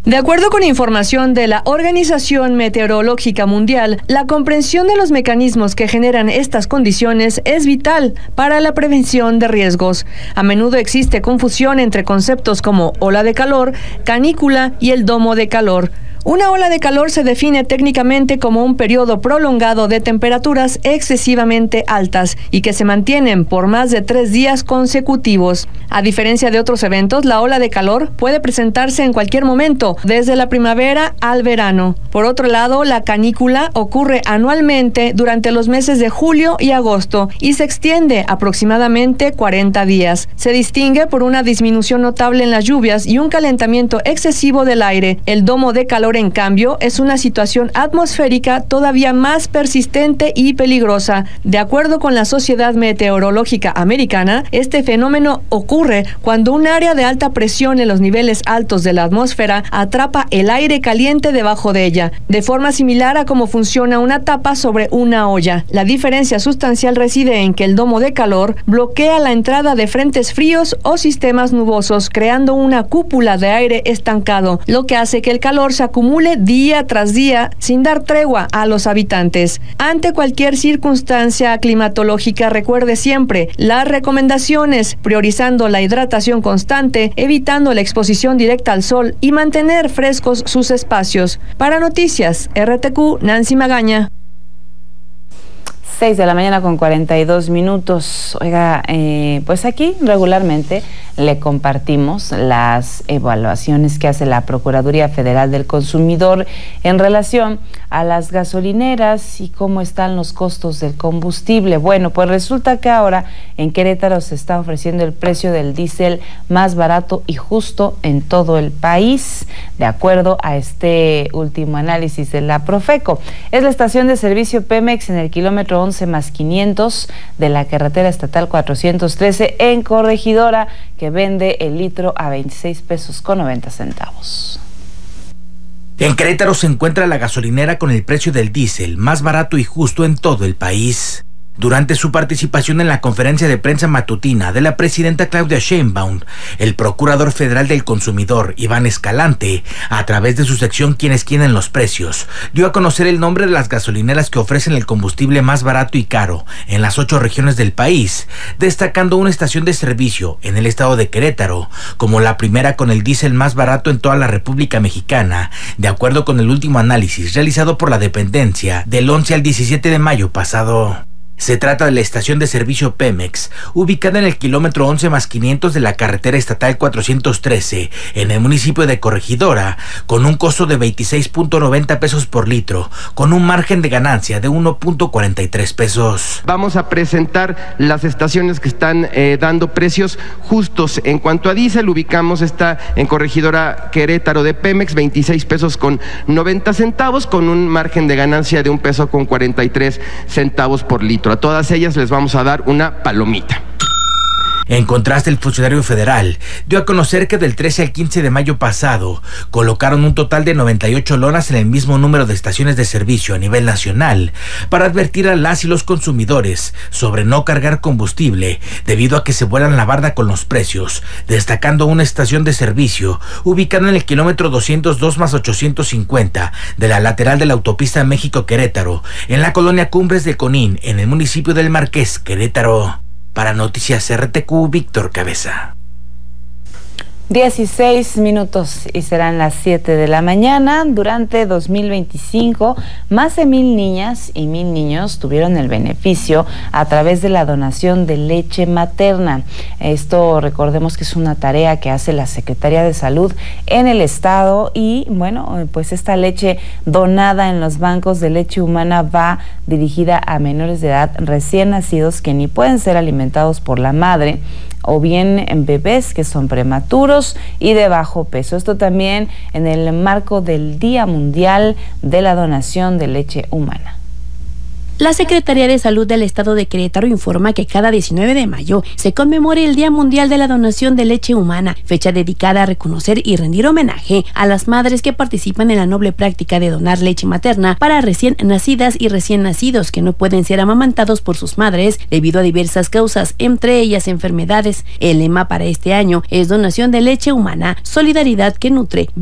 De acuerdo con información de la Organización Meteorológica Mundial, la comprensión de los mecanismos que generan estas condiciones es vital para la prevención de riesgos. A menudo existe confusión entre conceptos como ola de calor, canícula y el domo de calor. Una ola de calor se define técnicamente como un periodo prolongado de temperaturas excesivamente altas y que se mantienen por más de 3 días consecutivos. A diferencia de otros eventos, la ola de calor puede presentarse en cualquier momento, desde la primavera al verano. Por otro lado, la canícula ocurre anualmente durante los meses de julio y agosto y se extiende aproximadamente 40 días. Se distingue por una disminución notable en las lluvias y un calentamiento excesivo del aire. El domo de calor, en cambio, es una situación atmosférica todavía más persistente y peligrosa. De acuerdo con la Sociedad Meteorológica Americana, este fenómeno ocurre cuando un área de alta presión en los niveles altos de la atmósfera atrapa el aire caliente debajo de ella, de forma similar a cómo funciona una tapa sobre una olla. La diferencia sustancial reside en que el domo de calor bloquea la entrada de frentes fríos o sistemas nubosos, creando una cúpula de aire estancado, lo que hace que el calor se acumule día tras día sin dar tregua a los habitantes. Ante cualquier circunstancia climatológica, recuerde siempre las recomendaciones, priorizando la hidratación constante, evitando la exposición directa al sol y mantener frescos sus espacios. Para Noticias RTQ, Nancy Magaña. 6 de la mañana con 42 minutos. Oiga, pues aquí regularmente le compartimos las evaluaciones que hace la Procuraduría Federal del Consumidor en relación a las gasolineras y cómo están los costos del combustible. Bueno, pues resulta que ahora en Querétaro se está ofreciendo el precio del diésel más barato y justo en todo el país, de acuerdo a este último análisis de la Profeco. Es la estación de servicio Pemex en el kilómetro 11+500 de la carretera estatal 413 en Corregidora, que vende el litro a 26 pesos con 90 centavos. En Querétaro se encuentra la gasolinera con el precio del diésel más barato y justo en todo el país. Durante su participación en la conferencia de prensa matutina de la presidenta Claudia Sheinbaum, el procurador federal del consumidor, Iván Escalante, a través de su sección Quienes quieren los precios, dio a conocer el nombre de las gasolineras que ofrecen el combustible más barato y caro en las 8 regiones del país, destacando una estación de servicio en el estado de Querétaro como la primera con el diésel más barato en toda la República Mexicana, de acuerdo con el último análisis realizado por la dependencia del 11 al 17 de mayo pasado. Se trata de la estación de servicio Pemex, ubicada en el kilómetro 11+500 de la carretera estatal 413, en el municipio de Corregidora, con un costo de 26.90 pesos por litro, con un margen de ganancia de 1.43 pesos. Vamos a presentar las estaciones que están dando precios justos. En cuanto a diésel, ubicamos esta en Corregidora Querétaro de Pemex, 26 pesos con 90 centavos, con un margen de ganancia de 1 peso con 43 centavos por litro. A todas ellas les vamos a dar una palomita. En contraste, el funcionario federal dio a conocer que del 13 al 15 de mayo pasado colocaron un total de 98 lonas en el mismo número de estaciones de servicio a nivel nacional para advertir a las y los consumidores sobre no cargar combustible debido a que se vuelan la barda con los precios, destacando una estación de servicio ubicada en el kilómetro 202+850 de la lateral de la autopista México-Querétaro, en la colonia Cumbres de Conín, en el municipio del Marqués, Querétaro. Para Noticias RTQ, Víctor Cabeza. 16 minutos y serán las 7 de la mañana. Durante 2025, más de 1,000 niñas y 1,000 niños tuvieron el beneficio a través de la donación de leche materna. Esto, recordemos que es una tarea que hace la Secretaría de Salud en el estado y, bueno, pues esta leche donada en los bancos de leche humana va dirigida a menores de edad recién nacidos que ni pueden ser alimentados por la madre o bien en bebés que son prematuros y de bajo peso. Esto también en el marco del Día Mundial de la Donación de Leche Humana. La Secretaría de Salud del Estado de Querétaro informa que cada 19 de mayo se conmemora el Día Mundial de la Donación de Leche Humana, fecha dedicada a reconocer y rendir homenaje a las madres que participan en la noble práctica de donar leche materna para recién nacidas y recién nacidos que no pueden ser amamantados por sus madres debido a diversas causas, entre ellas enfermedades. El lema para este año es Donación de Leche Humana, solidaridad que nutre.